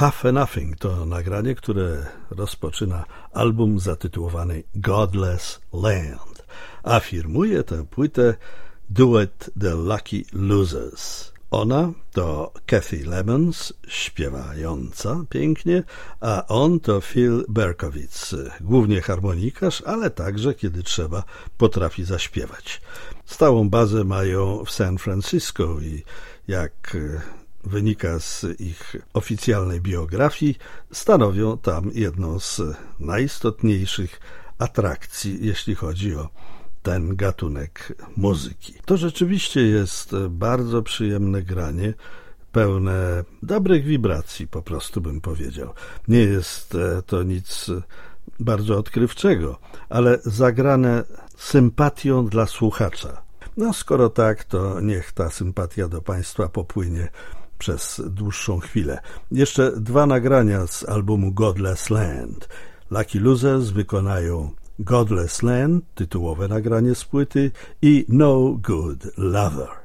Half a Nothing to nagranie, które rozpoczyna album zatytułowany Godless Land, a firmuje tę płytę duet The Lucky Losers. Ona to Kathy Lemons, śpiewająca pięknie, a on to Phil Berkowitz, głównie harmonikarz, ale także, kiedy trzeba, potrafi zaśpiewać. Stałą bazę mają w San Francisco i jak wynika z ich oficjalnej biografii, stanowią tam jedną z najistotniejszych atrakcji, jeśli chodzi o ten gatunek muzyki. To rzeczywiście jest bardzo przyjemne granie, pełne dobrych wibracji, po prostu bym powiedział. Nie jest to nic bardzo odkrywczego, ale zagrane sympatią dla słuchacza. No skoro tak, to niech ta sympatia do Państwa popłynie przez dłuższą chwilę. Jeszcze dwa nagrania z albumu Godless Land. Lucky Losers wykonają Godless Land, tytułowe nagranie z płyty, i No Good Lover.